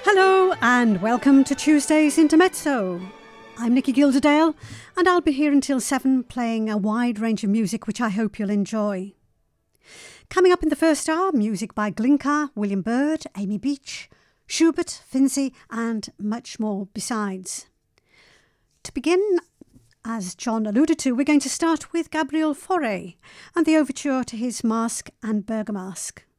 Hello and welcome to Tuesday's Intermezzo. I'm Nikki Gilderdale and I'll be here until 7 playing a wide range of music which I hope you'll enjoy. Coming up in the first hour, music by Glinka, William Byrd, Amy Beach, Schubert, Finzi and much more besides. To begin, as John alluded to, we're going to start with Gabriel Fauré and the overture to his Masque and Bergamasque.